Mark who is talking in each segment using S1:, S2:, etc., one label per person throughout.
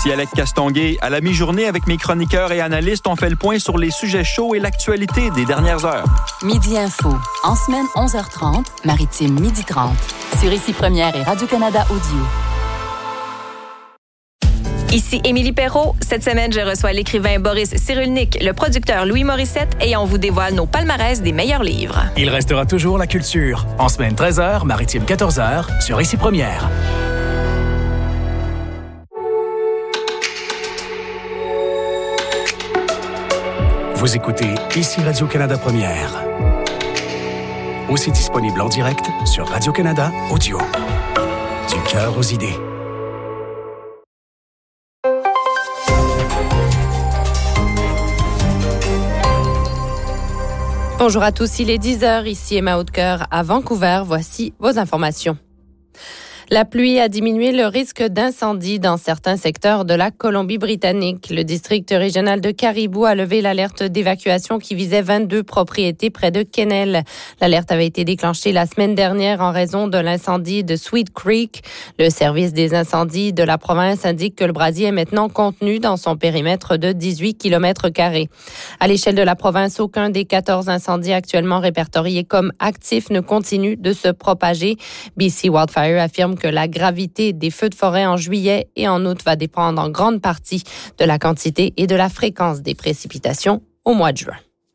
S1: Ici Alec Castonguay. À la mi-journée, avec mes chroniqueurs et analystes, on fait le point sur les sujets chauds et l'actualité des dernières heures.
S2: Midi Info. En semaine, 11h30, Maritime, 12h30. Sur Ici Première et Radio-Canada Audio.
S3: Ici Émilie Perrault. Cette semaine, je reçois l'écrivain Boris Cyrulnik, le producteur Louis Morissette et on vous dévoile nos palmarès des meilleurs livres.
S4: Il restera toujours la culture. En semaine 13h, Maritime 14h, sur Ici Première. Vous écoutez Ici Radio-Canada Première. Aussi disponible en direct sur Radio-Canada Audio. Du cœur aux idées.
S5: Bonjour à tous, il est 10h, ici Emma Hautecoeur à Vancouver. Voici vos informations. La pluie a diminué le risque d'incendie dans certains secteurs de la Colombie-Britannique. Le district régional de Caribou a levé l'alerte d'évacuation qui visait 22 propriétés près de Quesnel. L'alerte avait été déclenchée la semaine dernière en raison de l'incendie de Sweet Creek. Le service des incendies de la province indique que le brasier est maintenant contenu dans son périmètre de 18 km². À l'échelle de la province, aucun des 14 incendies actuellement répertoriés comme actifs ne continue de se propager. BC Wildfire affirme que la gravité des feux de forêt en juillet et en août va dépendre en grande partie de la quantité et de la fréquence des précipitations au mois de juin.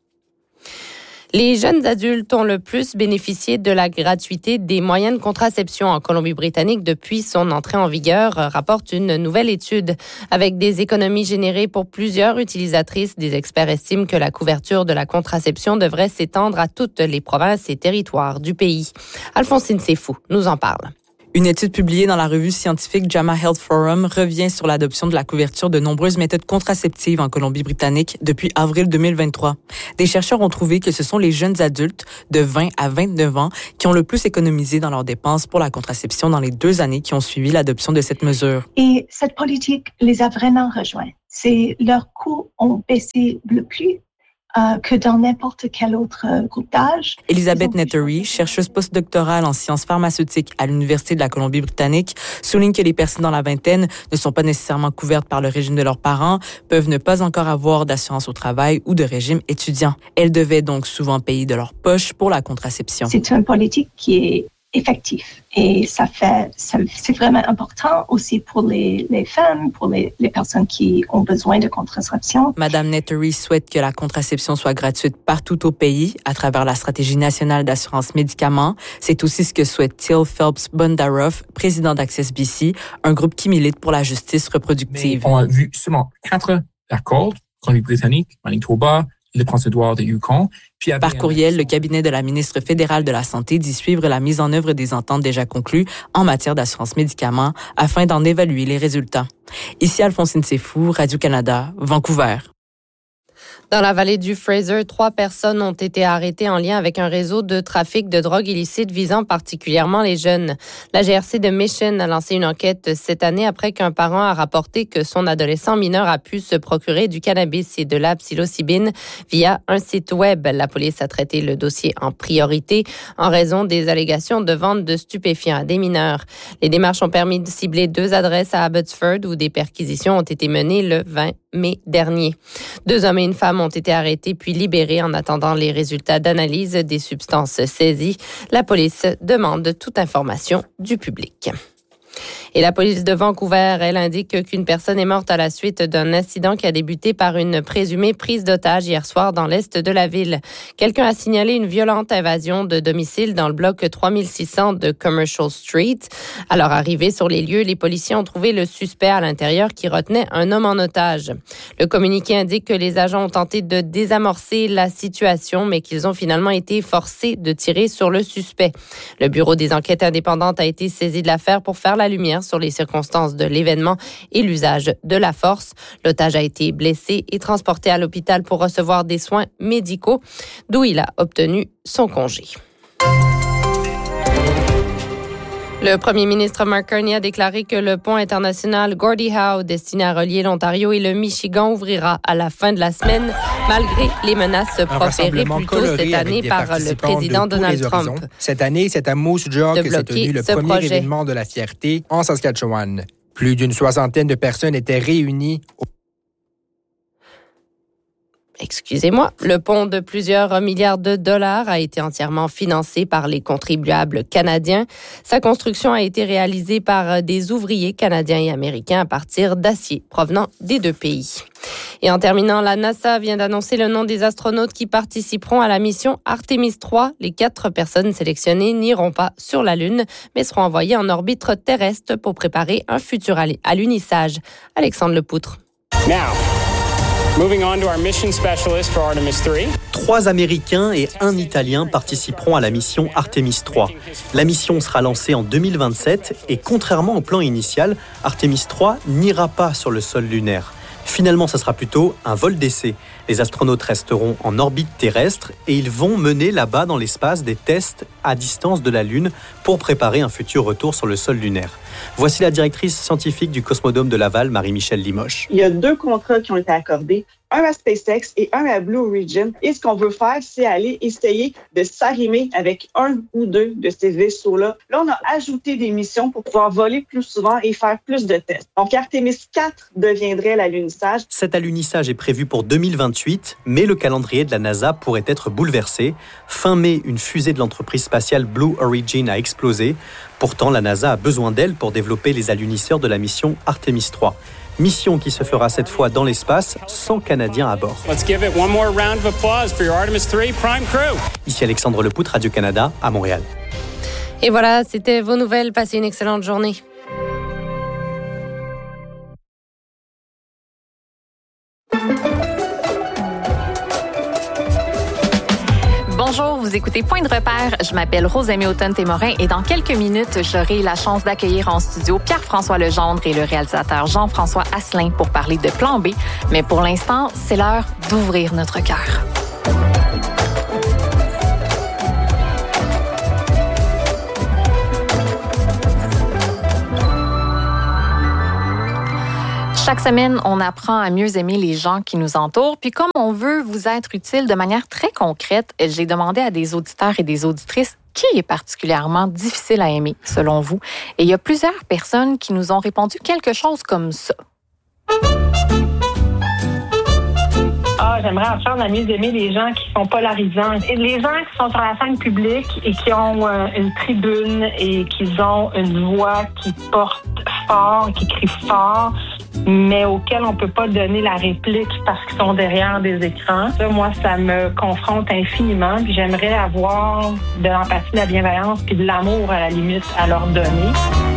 S5: Les jeunes adultes ont le plus bénéficié de la gratuité des moyens de contraception en Colombie-Britannique depuis son entrée en vigueur, rapporte une nouvelle étude. Avec des économies générées pour plusieurs utilisatrices, des experts estiment que la couverture de la contraception devrait s'étendre à toutes les provinces et territoires du pays. Alphonsine Sefou nous en parle.
S6: Une étude publiée dans la revue scientifique JAMA Health Forum revient sur l'adoption de la couverture de nombreuses méthodes contraceptives en Colombie-Britannique depuis avril 2023. Des chercheurs ont trouvé que ce sont les jeunes adultes de 20 à 29 ans qui ont le plus économisé dans leurs dépenses pour la contraception dans les 2 années qui ont suivi l'adoption de cette mesure.
S7: Et cette politique les a vraiment rejoints. Leurs coûts ont baissé le plus que dans n'importe quel autre groupe d'âge.
S6: Elisabeth Nettery, chercheuse postdoctorale en sciences pharmaceutiques à l'Université de la Colombie-Britannique, souligne que les personnes dans la vingtaine ne sont pas nécessairement couvertes par le régime de leurs parents, peuvent ne pas encore avoir d'assurance au travail ou de régime étudiant. Elles devaient donc souvent payer de leur poche pour la contraception.
S7: C'est une politique qui est effectif. Et c'est vraiment important aussi pour les femmes, pour les personnes qui ont besoin de contraception.
S6: Madame Nettery souhaite que la contraception soit gratuite partout au pays à travers la stratégie nationale d'assurance médicaments. C'est aussi ce que souhaite Till Phelps Bondaroff, président d'Access BC, un groupe qui milite pour la justice reproductive.
S8: Mais on a vu seulement 4 accords, Colombie-Britannique, Manitoba, le Prince-Édouard de Yukon.
S6: Par courriel, le cabinet de la ministre fédérale de la Santé dit suivre la mise en œuvre des ententes déjà conclues en matière d'assurance médicaments afin d'en évaluer les résultats. Ici Alphonsine Sefou, Radio-Canada, Vancouver.
S5: Dans la vallée du Fraser, 3 personnes ont été arrêtées en lien avec un réseau de trafic de drogue illicite visant particulièrement les jeunes. La GRC de Mission a lancé une enquête cette année après qu'un parent a rapporté que son adolescent mineur a pu se procurer du cannabis et de la psilocybine via un site web. La police a traité le dossier en priorité en raison des allégations de vente de stupéfiants à des mineurs. Les démarches ont permis de cibler 2 adresses à Abbotsford où des perquisitions ont été menées le 20 mai dernier. 2 hommes et une femme ont été arrêtés puis libérés en attendant les résultats d'analyse des substances saisies. La police demande toute information du public. Et la police de Vancouver, elle indique qu'une personne est morte à la suite d'un incident qui a débuté par une présumée prise d'otage hier soir dans l'est de la ville. Quelqu'un a signalé une violente invasion de domicile dans le bloc 3600 de Commercial Street. Alors, arrivés sur les lieux, les policiers ont trouvé le suspect à l'intérieur qui retenait un homme en otage. Le communiqué indique que les agents ont tenté de désamorcer la situation, mais qu'ils ont finalement été forcés de tirer sur le suspect. Le bureau des enquêtes indépendantes a été saisi de l'affaire pour faire la lumière sur les circonstances de l'événement et l'usage de la force. L'otage a été blessé et transporté à l'hôpital pour recevoir des soins médicaux, d'où il a obtenu son congé. Le premier ministre Mark Carney a déclaré que le pont international Gordie Howe, destiné à relier l'Ontario et le Michigan, ouvrira à la fin de la semaine, malgré les menaces proférées plus tôt cette année par le président Donald Trump.
S9: Cette année, c'est à Moose Jaw que s'est tenu le premier événement de la fierté en Saskatchewan. Plus d'une 60aine de personnes étaient réunies
S5: Le pont de plusieurs milliards de dollars a été entièrement financé par les contribuables canadiens. Sa construction a été réalisée par des ouvriers canadiens et américains à partir d'acier provenant des deux pays. Et en terminant, la NASA vient d'annoncer le nom des astronautes qui participeront à la mission Artemis 3. Les 4 personnes sélectionnées n'iront pas sur la Lune, mais seront envoyées en orbite terrestre pour préparer un futur alunissage. Alexandre Lepoutre.
S10: Moving on to our mission specialist for Artemis 3.
S11: 3 Américains et 1 Italien participeront à la mission Artemis 3. La mission sera lancée en 2027 et contrairement au plan initial, Artemis 3 n'ira pas sur le sol lunaire. Finalement, ça sera plutôt un vol d'essai. Les astronautes resteront en orbite terrestre et ils vont mener là-bas dans l'espace des tests à distance de la Lune pour préparer un futur retour sur le sol lunaire. Voici la directrice scientifique du Cosmodrome de Laval, Marie-Michèle Limoche.
S12: Il y a 2 contrats qui ont été accordés, un à SpaceX et un à Blue Origin. Et ce qu'on veut faire, c'est aller essayer de s'arrimer avec 1 ou 2 de ces vaisseaux-là. Là, on a ajouté des missions pour pouvoir voler plus souvent et faire plus de tests. Donc, Artemis 4 deviendrait l'alunissage.
S11: Cet alunissage est prévu pour 2028, mais le calendrier de la NASA pourrait être bouleversé. Fin mai, une fusée de l'entreprise spatiale Blue Origin a explosé. Pourtant, la NASA a besoin d'elle pour développer les alunisseurs de la mission Artemis 3. Mission qui se fera cette fois dans l'espace, sans Canadiens à bord.
S10: Let's give it one more round of applause for your Artemis 3 prime crew.
S11: Ici Alexandre Lepoutre, Radio-Canada, à Montréal.
S5: Et voilà, c'était vos nouvelles. Passez une excellente journée.
S3: Bonjour, vous écoutez Point de repère. Je m'appelle Rosemée Automne-Témorin et dans quelques minutes, j'aurai la chance d'accueillir en studio Pierre-François Legendre et le réalisateur Jean-François Asselin pour parler de Plan B. Mais pour l'instant, c'est l'heure d'ouvrir notre cœur. Chaque semaine, on apprend à mieux aimer les gens qui nous entourent. Puis comme on veut vous être utile de manière très concrète, j'ai demandé à des auditeurs et des auditrices qui est particulièrement difficile à aimer, selon vous. Et il y a plusieurs personnes qui nous ont répondu quelque chose comme ça.
S13: J'aimerais apprendre à mieux aimer les gens qui sont polarisants. Et les gens qui sont sur la scène publique et qui ont une tribune et qui ont une voix qui porte fort, qui crie fort, mais auxquels on peut pas donner la réplique parce qu'ils sont derrière des écrans. Ça, moi, ça me confronte infiniment. Puis j'aimerais avoir de l'empathie, de la bienveillance puis de l'amour à la limite à leur donner.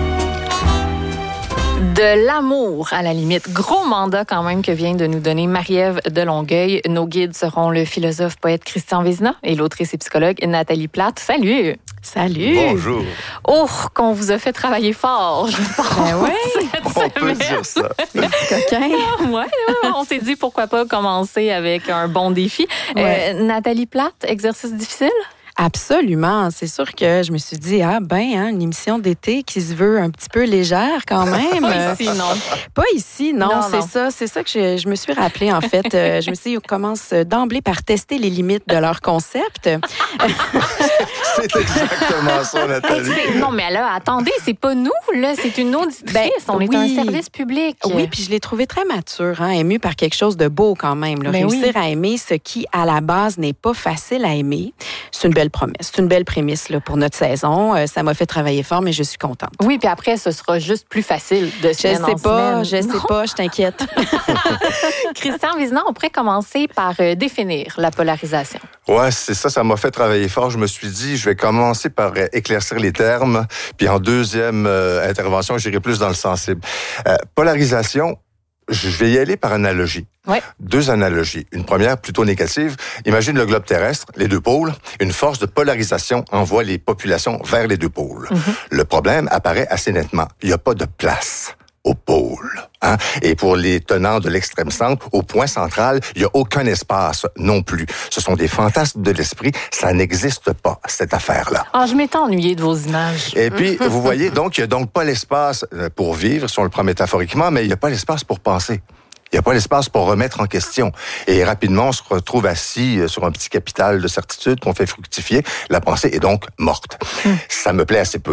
S3: De l'amour, à la limite. Gros mandat quand même que vient de nous donner Marie-Ève de Longueuil. Nos guides seront le philosophe poète Christian Vézina et l'autrice et psychologue Nathalie Plate. Salut!
S14: Salut!
S15: Bonjour!
S3: Oh, qu'on vous a fait travailler fort, je pense.
S14: Ben oui!
S15: On peut dire ça.
S14: Petit coquin.
S3: Ouais, on s'est dit pourquoi pas commencer avec un bon défi.
S14: Ouais.
S3: Nathalie Plate, exercice difficile?
S14: Absolument. C'est sûr que je me suis dit, une émission d'été qui se veut un petit peu légère quand même.
S3: Pas ici, non.
S14: Pas ici, non. C'est ça que je me suis rappelé, en fait. Je me suis dit, on commence d'emblée par tester les limites de leur concept.
S15: C'est exactement ça, Nathalie.
S3: Non, mais là, attendez, c'est pas nous, là. C'est une auditrice. On est un service public.
S14: Oui, puis je l'ai trouvé très mature, ému par quelque chose de beau quand même. Là. Réussir à aimer ce qui, à la base, n'est pas facile à aimer. C'est une belle promesse. C'est une belle prémisse là, pour notre saison. Ça m'a fait travailler fort, mais je suis contente.
S3: Oui, puis après, ce sera juste plus facile de semaine en semaine.
S14: Je sais pas, je t'inquiète.
S3: Christian Vézina, on pourrait commencer par définir la polarisation.
S15: Ouais, c'est ça m'a fait travailler fort. Je me suis dit, je vais commencer par éclaircir les termes, puis en deuxième intervention, j'irai plus dans le sensible. Polarisation, je vais y aller par analogie.
S3: Ouais.
S15: 2 analogies. Une première, plutôt négative. Imagine le globe terrestre, les 2 pôles. Une force de polarisation envoie les populations vers les 2 pôles. Mm-hmm. Le problème apparaît assez nettement. Il n'y a pas de place au pôle. Et pour les tenants de l'extrême centre, au point central, il n'y a aucun espace non plus. Ce sont des fantasmes de l'esprit. Ça n'existe pas, cette affaire-là.
S3: Je m'étais ennuyée de vos images.
S15: Et puis, vous voyez, donc, il n'y a donc pas l'espace pour vivre, si on le prend métaphoriquement, mais il n'y a pas l'espace pour penser. Il n'y a pas l'espace pour remettre en question. Et rapidement, on se retrouve assis sur un petit capital de certitude qu'on fait fructifier. La pensée est donc morte. Ça me plaît assez peu.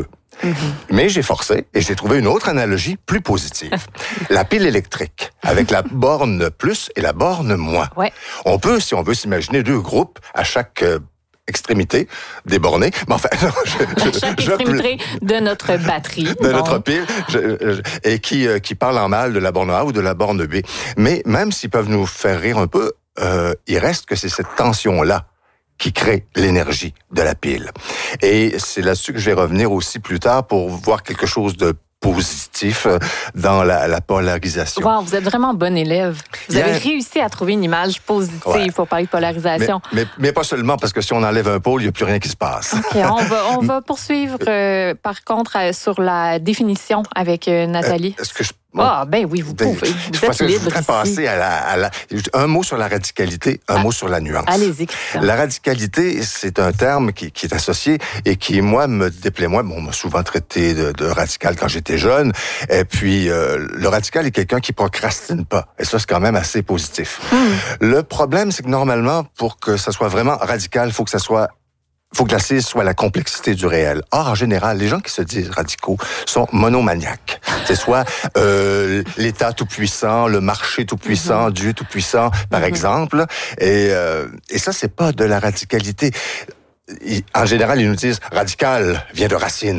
S15: Mais j'ai forcé et j'ai trouvé une autre analogie plus positive. La pile électrique, avec la borne plus et la borne moins.
S3: Ouais.
S15: On peut, si on veut s'imaginer 2 groupes à chaque extrémité débornée. Mais enfin,
S3: chaque extrémité de notre batterie.
S15: De notre pile, et qui parlent en mal de la borne A ou de la borne B. Mais même s'ils peuvent nous faire rire un peu, il reste que c'est cette tension-là qui crée l'énergie de la pile. Et c'est là-dessus que je vais revenir aussi plus tard pour voir quelque chose de positif dans la polarisation.
S3: Wow, vous êtes vraiment bon élève. Vous avez réussi à trouver une image positive pour parler de polarisation.
S15: Mais pas seulement, parce que si on enlève un pôle, il n'y a plus rien qui se passe.
S3: OK, on va poursuivre, par contre, sur la définition avec Nathalie.
S15: Est-ce que je...
S3: ben oui, vous pouvez. Vous êtes libre
S15: ici. Passer un mot sur la radicalité, un mot sur la nuance.
S3: Allez-y, Christian.
S15: La radicalité, c'est un terme qui est associé et qui, moi, me déplaît. Moi, on m'a souvent traité de radical quand j'étais jeune. Et puis, le radical est quelqu'un qui procrastine pas. Et ça, c'est quand même assez positif. Le problème, c'est que normalement, pour que ça soit vraiment radical, faut que l'assise soit la complexité du réel. Or, en général, les gens qui se disent radicaux sont monomaniaques. C'est soit l'État tout-puissant, le marché tout-puissant, Dieu tout-puissant, par exemple. Et ça, c'est pas de la radicalité. En général, ils nous disent « radical vient de racine ».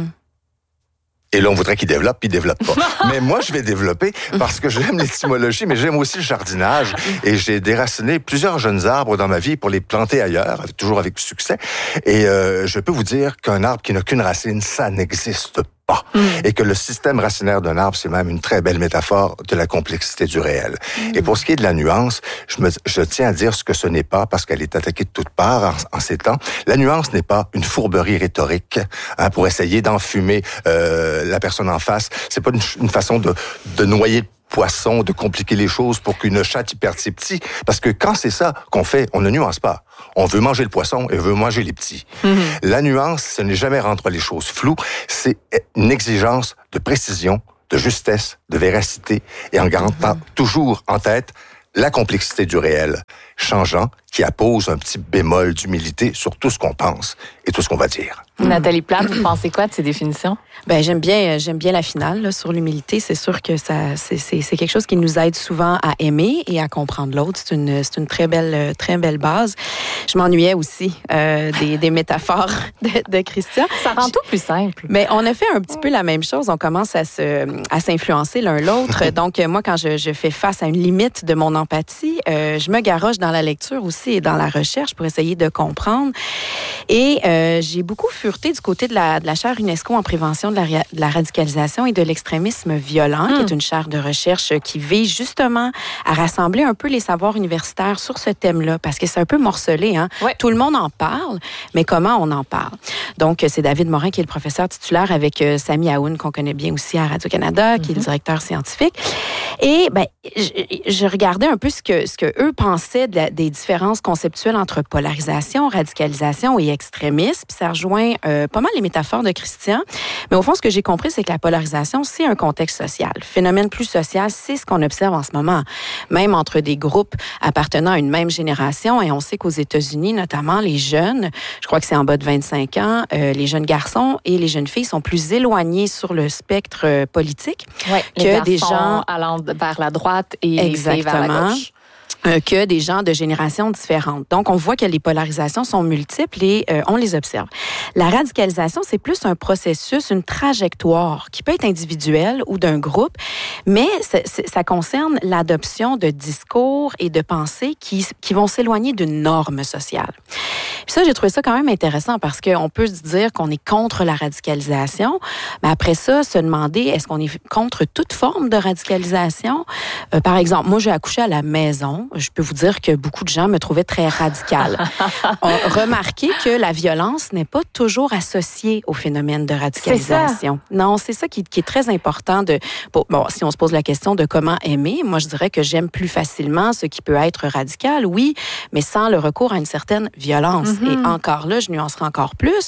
S15: Et là, on voudrait qu'il développe, puis il développe pas. Mais moi, je vais développer parce que j'aime l'étymologie, mais j'aime aussi le jardinage. Et j'ai déraciné plusieurs jeunes arbres dans ma vie pour les planter ailleurs, toujours avec succès. Et je peux vous dire qu'un arbre qui n'a qu'une racine, ça n'existe pas. Et que le système racinaire d'un arbre, c'est même une très belle métaphore de la complexité du réel. Et pour ce qui est de la nuance, je tiens à dire ce que ce n'est pas, parce qu'elle est attaquée de toutes parts en ces temps. La nuance n'est pas une fourberie rhétorique pour essayer d'enfumer la personne en face. C'est pas une façon de noyer le poisson, de compliquer les choses pour qu'une chatte y perde ses petits. Parce que quand c'est ça qu'on fait, on ne nuance pas. On veut manger le poisson et on veut manger les petits. La nuance, ce n'est jamais rendre les choses floues. C'est une exigence de précision, de justesse, de véracité et en gardant toujours en tête la complexité du réel, changeant, qui appose un petit bémol d'humilité sur tout ce qu'on pense et tout ce qu'on va dire.
S3: Nathalie Plante, vous pensez quoi de ces définitions?
S14: Ben j'aime bien la finale là, sur l'humilité. C'est sûr que c'est quelque chose qui nous aide souvent à aimer et à comprendre l'autre. C'est une très belle base. Je m'ennuyais aussi des métaphores de Christian.
S3: Ça rend tout plus simple.
S14: Mais on a fait un petit peu la même chose. On commence à s'influencer l'un l'autre. Donc moi, quand je fais face à une limite de mon empathie, je me garoche dans la lecture aussi et dans la recherche pour essayer de comprendre. Et j'ai beaucoup fureté du côté de la chaire UNESCO en prévention de la radicalisation et de l'extrémisme violent, qui est une chaire de recherche qui vise justement à rassembler un peu les savoirs universitaires sur ce thème-là, parce que c'est un peu morcelé. Hein? Ouais. Tout le monde en parle, mais comment on en parle? Donc, c'est David Morin qui est le professeur titulaire avec Sami Aoun, qu'on connaît bien aussi à Radio-Canada, qui est le directeur scientifique. Et ben, je regardais un peu ce que eux pensaient des différences conceptuelles entre polarisation, radicalisation et extrémisme. Puis ça rejoint pas mal les métaphores de Christian. Mais au fond, ce que j'ai compris, c'est que la polarisation, c'est un contexte social. Le phénomène plus social, c'est ce qu'on observe en ce moment. Même entre des groupes appartenant à une même génération. Et on sait qu'aux États-Unis, notamment, les jeunes, je crois que c'est en bas de 25 ans, les jeunes garçons et les jeunes filles sont plus éloignés sur le spectre politique que des gens
S3: allant vers la droite et vers la gauche.
S14: Que des gens de générations différentes. Donc, on voit que les polarisations sont multiples et on les observe. La radicalisation, c'est plus un processus, une trajectoire qui peut être individuelle ou d'un groupe, mais ça concerne l'adoption de discours et de pensées qui vont s'éloigner d'une norme sociale. Puis ça, j'ai trouvé ça quand même intéressant parce qu'on peut se dire qu'on est contre la radicalisation, mais après ça, se demander est-ce qu'on est contre toute forme de radicalisation? Par exemple, moi, j'ai accouché à la maison. Je peux vous dire que beaucoup de gens me trouvaient très radicale. Remarquez que la violence n'est pas toujours associée au phénomène de radicalisation. Non, c'est ça qui est très important. Si on se pose la question de comment aimer, moi, je dirais que j'aime plus facilement ce qui peut être radical, oui, mais sans le recours à une certaine violence. Et encore là, je nuancerai encore plus.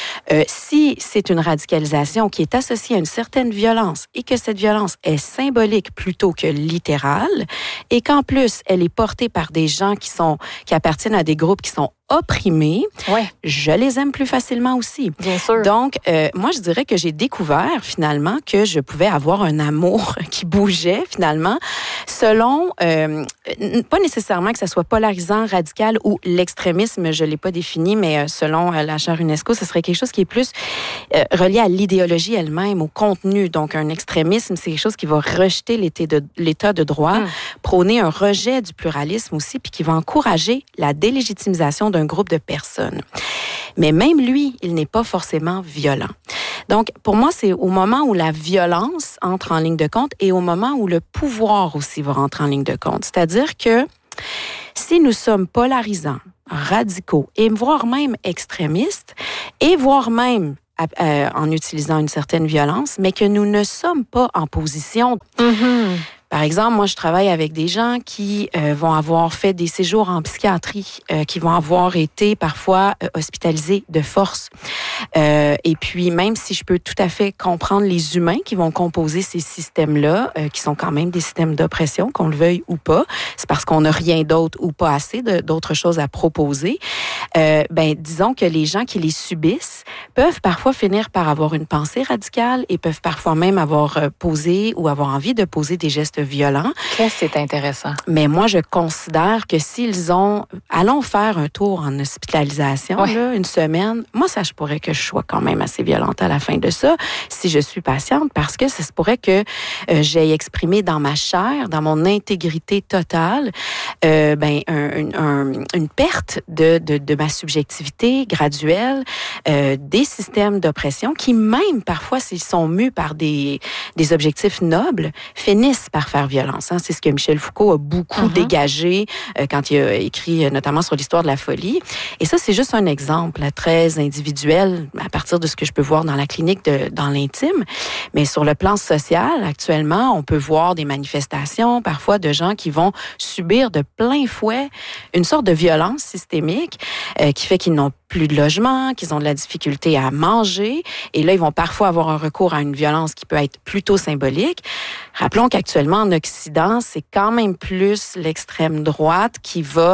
S14: Si c'est une radicalisation qui est associée à une certaine violence et que cette violence est symbolique plutôt que littérale et qu'en plus, elle est portée par des gens qui appartiennent à des groupes qui sont opprimés, je les aime plus facilement aussi.
S3: Bien sûr.
S14: Donc, moi, je dirais que j'ai découvert finalement que je pouvais avoir un amour qui bougeait finalement selon, pas nécessairement que ça soit polarisant, radical ou l'extrémisme, je l'ai pas défini, mais selon la charte UNESCO, ce serait quelque chose qui est plus relié à l'idéologie elle-même, au contenu. Donc, un extrémisme, c'est quelque chose qui va rejeter l'état de droit, prôner un rejet du pluralisme aussi, puis qui va encourager la délégitimisation d'un groupe de personnes. Mais même lui, il n'est pas forcément violent. Donc, pour moi, c'est au moment où la violence entre en ligne de compte et au moment où le pouvoir aussi va rentrer en ligne de compte. C'est-à-dire que si nous sommes polarisants, radicaux et voire même extrémistes, et voire même en utilisant une certaine violence, mais que nous ne sommes pas en position... Par exemple, moi, je travaille avec des gens qui vont avoir fait des séjours en psychiatrie, qui vont avoir été parfois hospitalisés de force. Et puis, même si je peux tout à fait comprendre les humains qui vont composer ces systèmes-là, qui sont quand même des systèmes d'oppression, qu'on le veuille ou pas, c'est parce qu'on n'a rien d'autre ou pas assez d'autres choses à proposer. Disons que les gens qui les subissent peuvent parfois finir par avoir une pensée radicale et peuvent parfois même avoir posé ou avoir envie de poser des gestes violents.
S3: Qu'est-ce que c'est intéressant?
S14: Mais moi, je considère que s'ils ont... Allons faire un tour en hospitalisation, là, une semaine. Moi, ça se pourrait que je sois quand même assez violente à la fin de ça, si je suis patiente, parce que ça se pourrait que j'aie exprimé dans ma chair, dans mon intégrité totale, une perte de ma subjectivité graduelle, des systèmes d'oppression qui, même parfois, s'ils sont mus par des objectifs nobles, finissent par faire violence. Hein. C'est ce que Michel Foucault a beaucoup dégagé quand il a écrit notamment sur l'histoire de la folie. Et ça, c'est juste un exemple très individuel à partir de ce que je peux voir dans la clinique dans l'intime. Mais sur le plan social, actuellement, on peut voir des manifestations parfois de gens qui vont subir de plein fouet une sorte de violence systémique qui fait qu'ils n'ont plus de logement, qu'ils ont de la difficulté à manger. Et là, ils vont parfois avoir un recours à une violence qui peut être plutôt symbolique. Rappelons qu'actuellement, en Occident, c'est quand même plus l'extrême droite qui va